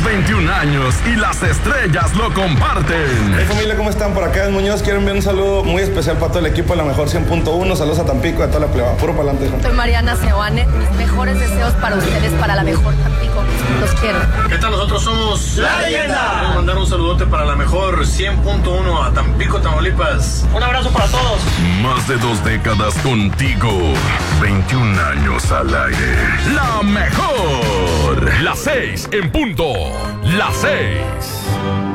21 años y las estrellas lo comparten. Hey familia, ¿cómo están? Por acá en Muñoz quiero enviar un saludo muy especial para todo el equipo de la mejor 100.1. Saludos a Tampico y a toda la pleba. Puro para adelante. Soy Mariana Seoane. Mis mejores deseos para ustedes, para la mejor Tampico. Los quiero. ¿Qué tal? Nosotros somos La Leyenda. Quiero mandar un saludote para la mejor 100.1 a Tampico, Tamaulipas. Un abrazo para todos. Más de 2 décadas contigo. 21 años al aire. La mejor. Las 6 en punto. Las 6.